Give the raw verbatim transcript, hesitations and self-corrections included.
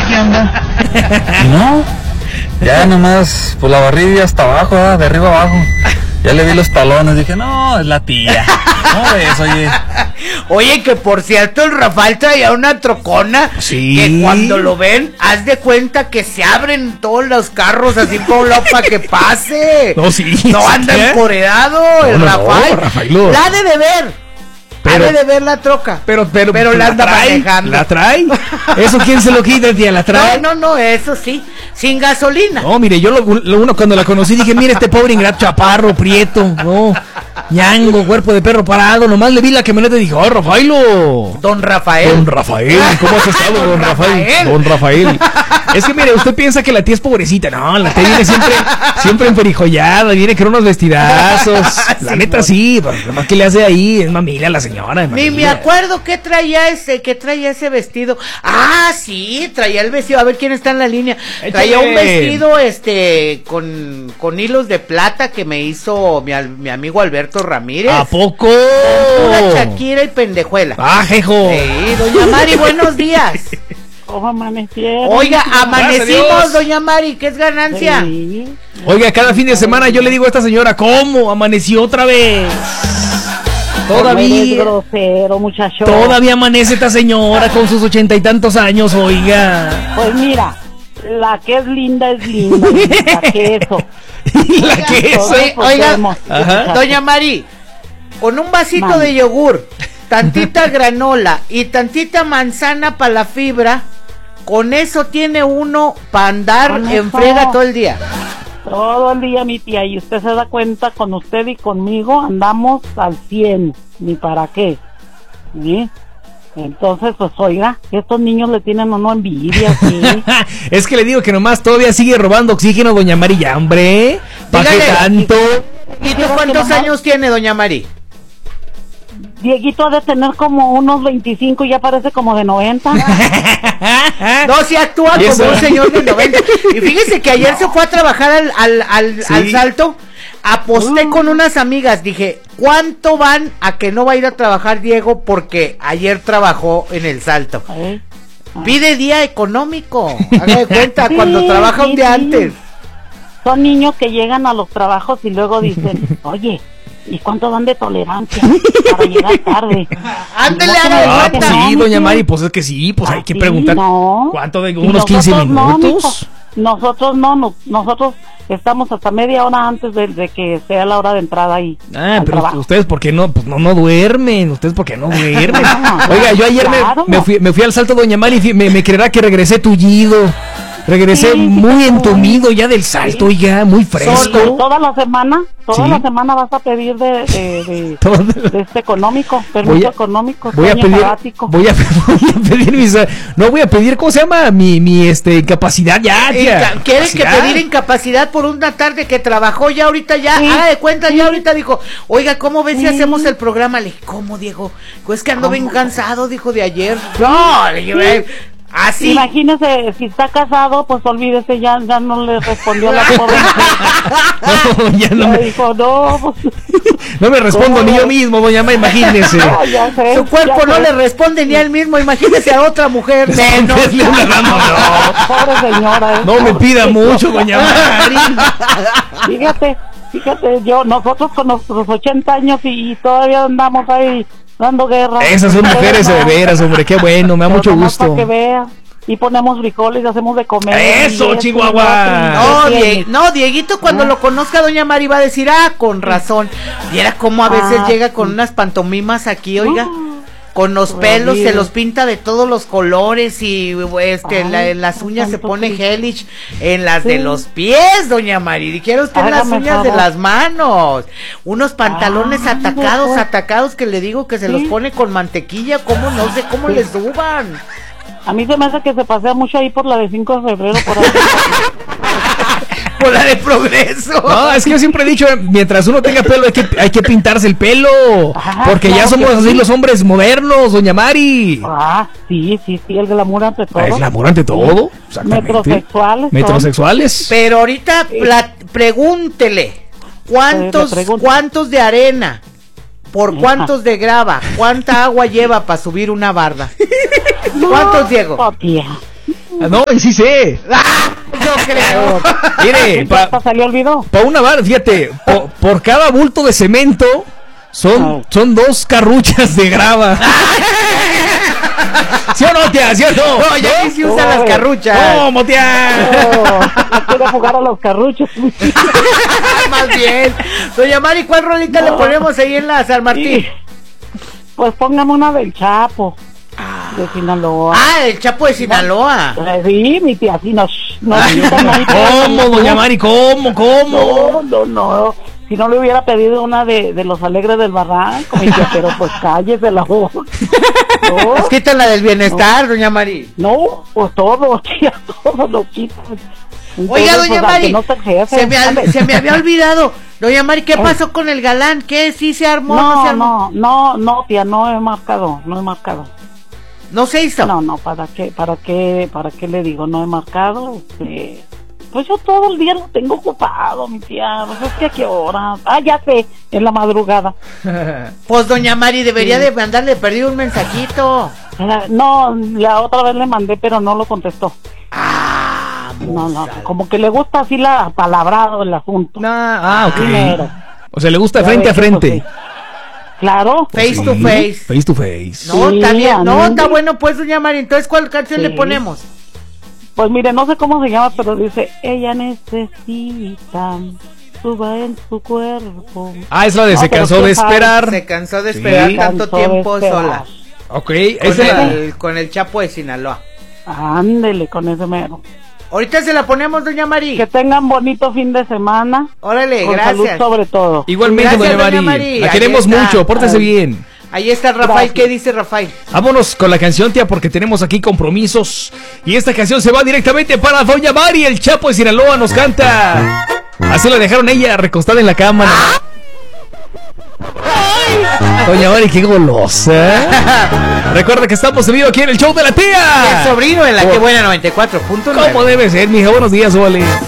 ¿qué onda? Y no, ya nomás, pues la barrilla hasta abajo, ¿eh? De arriba abajo. Ya le vi los talones, dije, no, es la tía. ¿Cómo ves, oye? Oye, que por cierto, el Rafael traía una trocona. Sí. Que cuando lo ven, haz de cuenta que se abren todos los carros así por un lado para que pase. No, sí. No anda ¿Qué? empoderado No, el no, Rafael. no, Rafaelo. La de beber. Pero- Ha de ver la troca. Pero, pero, Pero la anda manejando. ¿La trae? ¿Eso quién se lo quita, tía? ¿La trae? No, no, no, eso sí. Sin gasolina. No, mire, yo lo, lo uno cuando la conocí dije, mire este pobre ingrato, chaparro, prieto, no, ñango, cuerpo de perro parado, nomás le vi la camioneta y dije, oh, Rafaelo. Don Rafael. Don Rafael, ¿cómo has estado, don, Don Rafael? Rafael. Don Rafael. Es que mire, usted piensa que la tía es pobrecita, no, la tía viene siempre, siempre enferijollada, viene con unos vestidazos. La Sí, neta no. sí, pero nomás que le hace ahí, es mamila la señora. es Ni me mamila. acuerdo qué traía ese, qué traía ese vestido. Ah, sí, traía el vestido. A ver quién está en la línea. Traía un vestido, este, con, con hilos de plata que me hizo mi, al- mi amigo Alberto Ramírez. ¿A poco? Una Shakira y pendejuela. Ah, jejo. Sí, doña Mari, buenos días. ¿Cómo amanecieron? Oiga, Gracias a amanecimos, Dios. doña Mari, ¿qué es ganancia? Sí. Oiga, cada fin de semana yo le digo a esta señora, ¿cómo? Amaneció otra vez. Eres Todavía, grosero, muchacho. todavía amanece esta señora con sus ochenta y tantos años, oiga. Pues mira, la que es linda es linda. y la queso. La Oiga, que es. oye, Pues oiga, vemos, Ajá. muchacho. Doña Mari, con un vasito Mande. de yogur, tantita granola y tantita manzana para la fibra, con eso tiene uno para andar Con en eso. frega todo el día. Todo el día, mi tía, y usted se da cuenta, con usted y conmigo andamos al cien, ni para qué. ¿Sí? Entonces, pues oiga, estos niños le tienen o no envidia, ¿sí? Es que le digo que nomás todavía sigue robando oxígeno, doña Mari, ya, hombre. ¿Para qué Dígale. tanto? ¿Y tú cuántos años tiene, doña Mari? Dieguito ha de tener como unos veinticinco y ya parece como de noventa. No, si actúa ¿Y como eso? un señor de noventa. Y fíjese que ayer se fue a trabajar al, al, al, Sí. al Salto. Aposté con unas amigas. Dije, ¿cuánto van a que no va a ir a trabajar Diego? Porque ayer trabajó en el Salto. ¿Eh? Pide día económico. Haga de cuenta, Sí, cuando trabaja un sí, día sí. antes. Son niños que llegan a los trabajos y luego dicen, oye, ¿y cuánto dan de tolerancia para llegar tarde? Ándele, No, haga de Ah, cuenta. pues no, sí, mi doña tía. Mari, pues es que sí, pues hay que Así, preguntar. no. ¿Cuánto de Y unos quince nosotros no, minutos? mijo. Nosotros no, no, nosotros estamos hasta media hora antes de, de que sea la hora de entrada ahí. Ah, al pero trabajo. ustedes por qué no, pues no, no duermen, ustedes por qué no duermen. No, Oiga, yo ayer me- claro. me, fui, me fui al Salto, doña Mari, y me, me creerá que regresé tullido, regresé Sí, sí, muy sí. entumido ya del Salto, oiga, muy Toda, fresco. toda la semana, toda Sí. la semana vas a pedir de, de, de, Toda- de este económico, permiso Voy a- económico, Voy a sueño pedir, sabático. voy a, voy a pedir mis, no voy a pedir, ¿cómo se llama? Mi, mi, este, incapacidad ya, tía. Inca- Quiere que Incapacidad. pedir incapacidad por una tarde que trabajó ya ahorita ya, Sí, haga de cuenta, sí. ya ahorita dijo, oiga, ¿cómo ves si Sí. hacemos el programa? Le dije, ¿cómo, Diego? Pues que ando bien ¿Cómo? cansado, dijo de ayer. No, le dije, Sí. "Ven, así. Imagínese, si está casado, pues olvídese, ya, ya no le respondió la pobre mujer. No, ya no Ya me, dijo, no, pues, no me respondo ¿Cómo? ni yo mismo, doña Mari, imagínese. ya, ya sé, Su cuerpo ya no sé. le responde ni a él mismo, imagínese a otra mujer. menos. Responderle una dama, no. Pobre señora. ¿eh? No me pida mucho, doña Mari. Fíjate, fíjate, yo, nosotros con nuestros ochenta años y, y todavía andamos ahí dando guerra. Esas son mujeres de veras, hombre, qué bueno, me da Pero mucho nomás gusto. para que vea. Y ponemos frijoles y hacemos de comer. ¡Eso, y esto, Chihuahua! y lo No, otro, y Die- tiene. no, Dieguito, cuando ¿No? lo conozca doña Mari va a decir, ah, con razón. Viera cómo a veces Ah, llega con sí. unas pantomimas aquí, oiga. Ah, Con los pues pelos, se mire. los pinta de todos los colores y este, Ay, la- en las uñas se tanto pone sí. hellish, en las de Sí. los pies, doña Mari, dijera usted en las Hágame uñas de favor. las manos, unos pantalones Ah, atacados, mejor. atacados que le digo que se Sí. los pone con mantequilla, cómo no sé cómo Sí. les suban. A mí se me hace que se pasea mucho ahí por la de cinco de febrero. Por ahí. Por la de Progreso. No, es que yo siempre he dicho, mientras uno tenga pelo hay que, hay que pintarse el pelo, Ajá, porque ya claro somos que así sí. los hombres modernos, doña Mari. Ah, sí, sí, sí, el glamour ante todo. Es el amor ante todo. exactamente. Metrosexuales. son. Metrosexuales. Pero ahorita pla- pregúntele, ¿cuántos, Le pregunto. cuántos de arena? ¿Por Ajá. cuántos de grava? ¿Cuánta agua lleva para subir una barda? No, ¿Cuántos, Diego? oh, tía. No, y sí sé. Yo creo. Mire, Pa, pa, ¿Se le olvidó? pa una bar, fíjate, po- por cada bulto de cemento son, son dos carruchas de grava. ¿Sí o no, tía? ¿Sí o no? No, ya ni se usan las carruchas. ¿Cómo, tía? No quiero jugar a los carruchos. Más bien. Doña Mari, ¿cuál rolita le ponemos ahí en la San Martín? Sí. Pues póngame una del Chapo. De Sinaloa. Ah, el Chapo de Sinaloa. Eh, Sí, mi tía, sí, no, shh, no, Ay, no, no, ¿Cómo, doña Mari? ¿Cómo, cómo? No, no, no. Si no le hubiera pedido una de, de los Alegres del Barranco, mi tía, pero pues cállese la boca. No, Pues quitan la del bienestar, doña Mari. no, pues todo, tía, todo lo quitan. Oiga, Entonces, doña pues, Mari, aunque no te jefe, se, me, al- ande. se me había olvidado. Doña Mari, ¿qué pasó con el galán? ¿Qué? ¿Sí se armó? ¿No, se No, armó? no, no, no, tía, no he marcado, no he marcado. ¿No se hizo? No, no, ¿para qué, para qué, para qué le digo? No he marcado, este... Pues yo todo el día lo tengo ocupado, mi tía. Pues es que a qué hora. Ah, ya sé, en la madrugada. Pues doña Mari debería de mandarle perdido un mensajito. La- No, la otra vez le mandé, pero no lo contestó. Ah, No, no, como que le gusta así la palabrado el asunto. Ah, ok. Primero. O sea, le gusta Ya frente a ves, frente. pues, sí. Claro. Face to Sí, face. Face to face. No, Sí, está bien. No, ande. está bueno, pues, doña Mari. Entonces, ¿cuál canción Sí. le ponemos? Pues mire, no sé cómo se llama, pero dice, ella necesita suba en su cuerpo. Ah, es la de No, Se pero cansó ¿quién de sabe? esperar. Se cansó de esperar Sí. tanto Cansó de tiempo esperar. sola. Ok, Con esa es la... el, con el Chapo de Sinaloa. Ándele con ese mero. Ahorita se la ponemos, doña Mari. Que tengan bonito fin de semana. Órale, Con salud gracias. sobre todo. Igualmente, Gracias, doña doña Mari. Mari. La Ahí queremos está. mucho, pórtese Ay. bien. Ahí está Rafael. Gracias. ¿Qué dice Rafael? Vámonos con la canción, tía, porque tenemos aquí compromisos. Y esta canción se va directamente para doña Mari. El Chapo de Sinaloa nos canta. Así la dejaron ella recostada en la cama. Doña Mari, qué golosa. Recuerda que estamos en vivo aquí en el show de la El tía. sobrino en la que buena noventa y cuatro punto nueve. ¿Cómo debe ser, mija? Buenos días, vale.